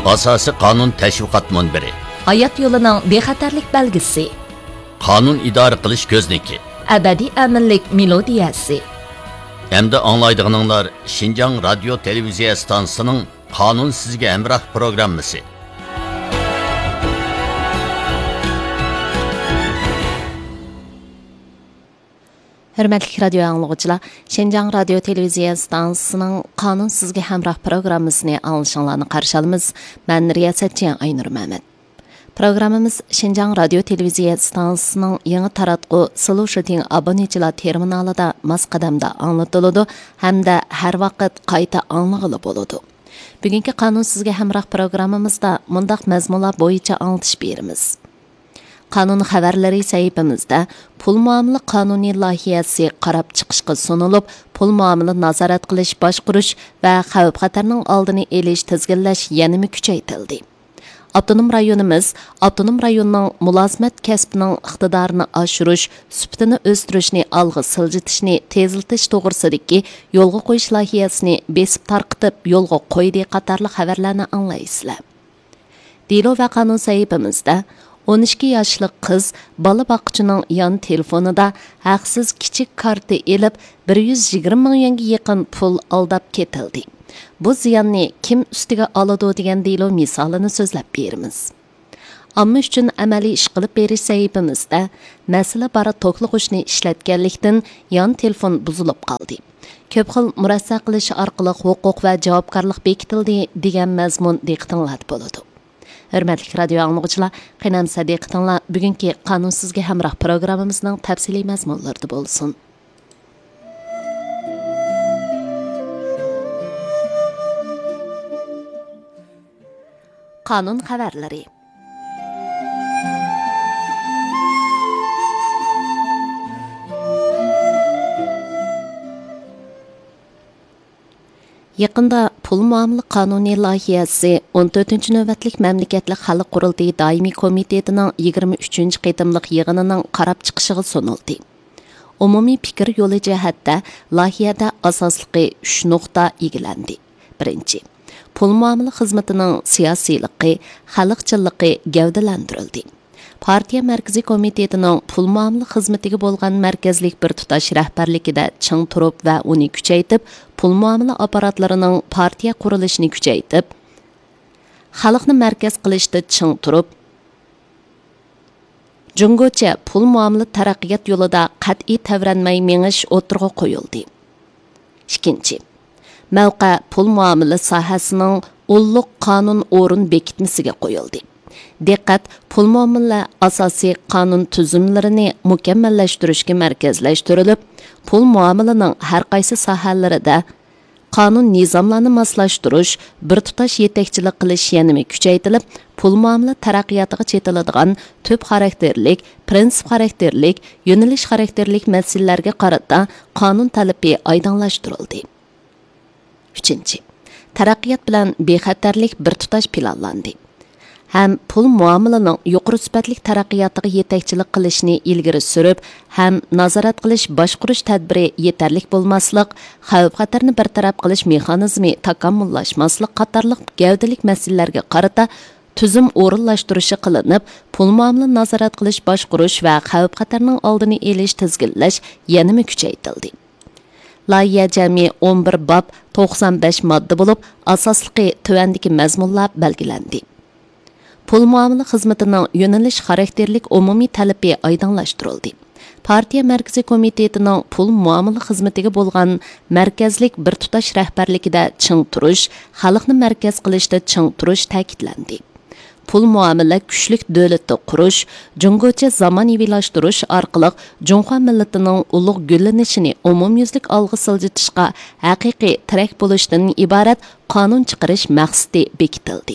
Asosiy qonun tashviqot munbiri. Hayot yo'lining bexatarlik belgisi. Qonun idora qilish ko'zniki. Abadiy aminlik melodiyasi. Hamda anglaydiganlar Şinjan radio televiziya stansiyasining Qonun sizga hamroh programmasi. Hürmetli radio anlıqçılar, Şinjan radio televiziya stansiyasining Qonun sizga hamroh programmasini alışınlarını qarşı alımız. Ben riyasatchi Aynur Mehmet. Programmamiz Şinjan radio televiziya stansiyasining yangi taratqu Solution abonechilar terminalida masqadamda anlatıladi hamda har vaqt qayta anlag'ili bo'ladi. Bugungi Qonun sizga hamroh programmamizda mundaq mazmunlar bo'yicha anglatish beramiz. Qonun xabarlari sahifamizda pul muomala qonuniy loyihasi qarab chiqishga sunilib, pul muomala nazorat qilish, boshqarish va xavf-xatarning oldini olish, tizginlash yanada kuchaytirildi. Avtonom rayonimiz avtonom rayonning mulozimat kasbining iqtidorini oshirish, sifatini o'stirishni, olg'a siljitishni tezlatish to'g'risidagi yo'lga qo'yish loyihasini besib tarqitib yo'lga qo'ydi qatorli xabarlarni anglaysizlar. Delo va qonun sahifamizda 12 yoshli qiz bola boquvchining yon telefonida haqsiz kichik karta elib 120 millionga yaqin pul aldab ketildi. Bu ziyonni kim ustiga oladi degan delo misolini so'zlab beramiz. Amma uchun amaliy ish qilib berish sahifamizda masala bora to'qlig'ishni ishlatganlikdan yon telefon buzilib qoldi. Ko'p xil murassa qilish orqali huquq va javobgarlik bekitildi degan mazmun diqqatingizda bo'ladi. Hürmetli radio anlıqçılar, qinamsa diqqatinglar bugungi Qonun sizga hamroh programmamizning tafsiliy mazmunlarida bo'lsin. Qonun xabarlari. Yaqında pul muomala qonuniy loyihasi 14 navbatlik mamlakatlik xalq qurultiyi doimiy komitetining 23 qitimliq yig'inining qarab chiqishiga sunildi. Umumiy fikr yo'li jihatda loyihada asosliqi 3 nuqta egilandi. Birinchi, pul muomala xizmatining siyosiyligi, xalqchilligi gavdalantirildi. Partiya Markaziy komitetining pul muomala xizmatiga bo'lgan markazlik bir tutash rahbarligida ching turib va uni kuchaytirib, pul muomala apparatlarining partiya qurilishini kuchaytirib, xalqni markaz qilishda ching turib, jungocha pul muomala taraqqiyot yo'lida qat'iy tavranmay mengish o'tirg'a qo'yildi. Ikkinchi, mavqa pul muomala sohasining ulluq qonun o'rin bekitmasiga qo'yildi. Diqqat, pul muomala asosiy qonun tuzumlarini mukammallashtirishga markazlashtirilib, pul muomalaning har qaysi sohalarida qonun nizomlarini moslashtirish, bir tutash yetakchilik qilish yanada kuchaytirilib, pul muomala taraqqiyotiga chetiladigan tub xarakterlik, prinsip xarakterlik, yo'nalish xarakterlik masalalarga qarata qonun talabi oydinlashtirildi. 3. Taraqqiyot bilan bexatarlik bir tutash planlandi. Hem pul muomalaning yuqori sifatlik taraqqiyotiga yetakchilik qilishni ilgari surib, ham nazorat qilish, boshqarish tadbiri yetarlik bo'lmaslik, xavf-xatarni bartaraf qilish mexanizmi takomillashmaslik qatorliq gavdalik masalalarga qarata tuzum o'rinlashtirishi qilinib, pul muomala nazorat qilish, boshqarish va xavf-xatarning oldini olish, tizginlash yanada kuchaytirildi. Loyiha jami 11 bob 95 modda bo'lib, asosligi tuvandagi mazmunlar belgilandi. Pul muomala xizmatining yo'nalish xarakterlik umumiy talabi oydinlashtirildi. Partiya Markaziy komitetining pul muomala xizmatiga bo'lgan markazlik bir tutash rahbarligida ching turish, xalqni markaz qilishda ching turish ta'kidlandi. Pul muomala kuchlik davlatni qurish, jungocha zamonaviylashtirish orqali Jumhur millatining ulug' gullanishini umumyuzlik olg'a siljitishga haqiqiy tirak bo'lishdan iborat qonun chiqarish maqsadi bekitildi.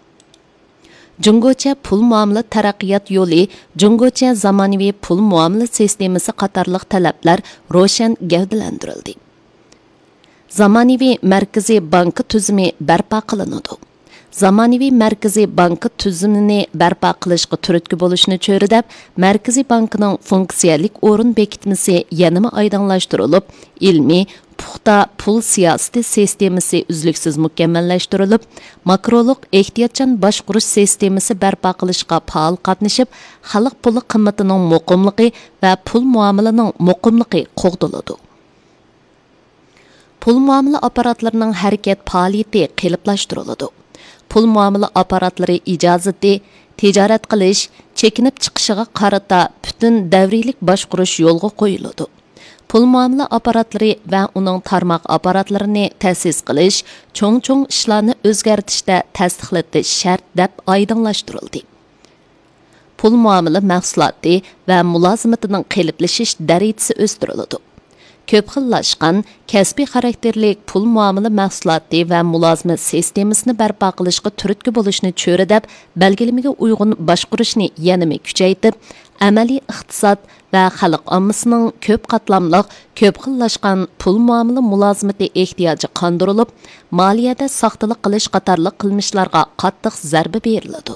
Jungocha pul muomala taraqqiyot yo'li, jungocha zamonaviy pul muomala sistemasi qatorliq talablar ro'shan gavdalantirildi. Zamonaviy markaziy banki tuzumi barpo qilinadi. Zamonaviy markaziy banki tuzumini barpo qilishga turtki bo'lishni cho'ridab, Markaziy bankning funksiyalik o'rin bekitmasi yanada oydinlashtirilib, ilmiy, puxta pul siyosati sistemasi uzluksiz mukammallashtirilib, makroluk ehtiyotchan boshqarish sistemasi barpo qilishga faol qatnashib, xalq puli qimmatining muqimligi va pul muomalaning muqimligi qo'g'diladi. Pul muomala apparatlarining harakat faoliyati qiliplashtiriladi. Pul muomala apparatlari ijozati, tijorat qilish, chekinib chiqishiga qarata butun davriylik boshqarish yo'lga qo'yiladi. Pul muomala apparatlari va uning tarmoq apparatlarini ta'sis qilish, cho'ng-cho'ng ishlarni o'zgartirishda tasdiqlatish shart deb oydinlashtirildi. Pul muomala mahsuloti va mulozimatining qiliblashish darajasi o'stiriladi. Ko'p xillashgan, kasbiy xarakterlik pul muomala mahsuloti va mulozimat sistemasini barpo qilishga turtki bo'lishni cho'ridab, belgilamaga uyg'un boshqarishni yanada kuchaytirib, amaliy iqtisod va xalq ommasining ko'p qatlamli, ko'p xillashgan pul muomala mulozimati ehtiyoji qondirilib, moliyada soxtalik qilish qatorliq qilmishlarga qattiq zarba beriladi.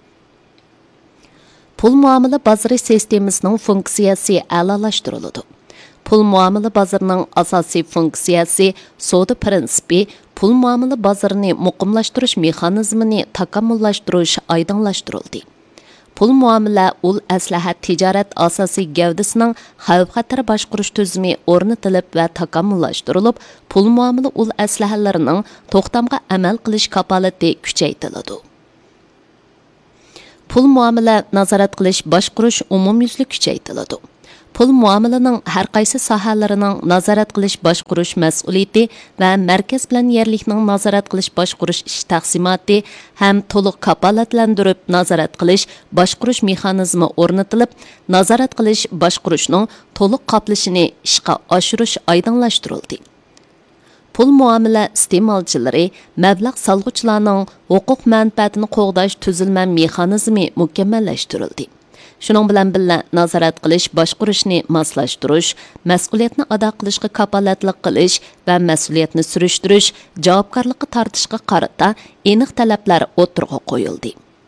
Pul muomala bozori sistemasining funksiyasi a'lolashtiriladi. Pul muomala bozorining asosiy funksiyasi savdo prinsipi, pul muomala bozorini muqimlashtirish mexanizmini takomillashtirish oydinlashtirildi. Pul muomala ul aslaha tijorat asosiy gavdasining xavf-xatar boshqarish tuzumi o'rnatilib va takomillashtirilib, pul muomala ul aslahalarining to'xtamga amal qilish kapolati kuchaytiriladi. Pul muomala nazorat qilish boshqarish umumyuzli kuchaytiriladi. Pul muomalaning har qaysi sohalarining nazorat qilish boshqarish mas'uliyati va markaz bilan yerlikning nazorat qilish boshqarish ish taqsimoti ham to'liq kapolatlantirib nazorat qilish boshqarish mexanizmi o'rnatilib, nazorat qilish boshqarishning to'liq qoplashini ishga oshirish oydinlashtirildi. Pul muomala iste'molchilari, mablag' solg'uvchilarning huquq manfaatini qo'g'dash tuzilma mexanizmi mukammallashtirildi. Shuning bilan birga nazorat qilish, boshqarishni moslashtirish, mas'uliyatni ado qilishga kapolatlik qilish va mas'uliyatni surishtirish, javobgarlikka tortishga qarata aniq talablar o'tirg'a qo'yildi.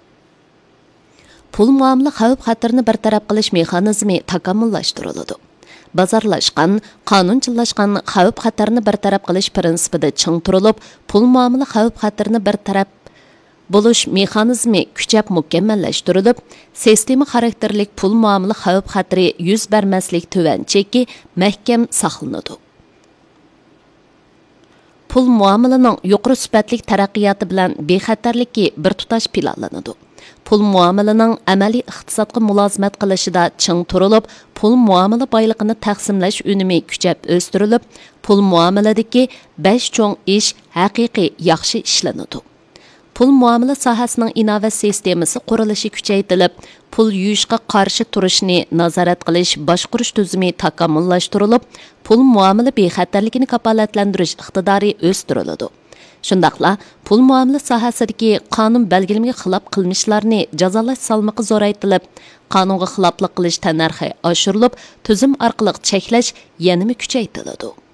Pul muomala xavf-xatarni bartaraf qilish mexanizmi takomillashtiriladi. Bozorlashgan, qonunchillashgan xavf-xatarni bartaraf qilish prinsipida ching turilib, pul muomala xavf-xatarni bartaraf bo'lish mexanizmi kuchab mukammallashtirilib, sistema xarakterlik pul muomala xavf-xatari yuz bermaslik tuvan cheki mahkam saqlanadi. Pul muomalaning yuqori sifatli taraqqiyoti bilan bexatarligi bir tutash planlanadi. Pul muomalaning amaliy iqtisodga mulozimat qilishida ching turilib, pul muomala boyligini taqsimlash unumi kuchab o'stirilib, pul muomaladagi 5 cho'ng ish haqiqiy yaxshi ishlanadi. Pul muomala sohasining inovat sistemasi qurilishi kuchaytirilib, pul yuyishga qarshi turishni nazorat qilish, boshqarish tuzumi takomillashtirilib, pul muomala bexatarligini kapolatlantirish iqtidori o'stiriladi. Shundaqla, pul muomala sohasidagi qonun belgilamiga xilof qilmishlarni jazolash salmoqi zo'raytirilib, qonunga xiloflik qilish tannarxi oshirilib, tuzum orqali cheklash yanada kuchaytiriladi.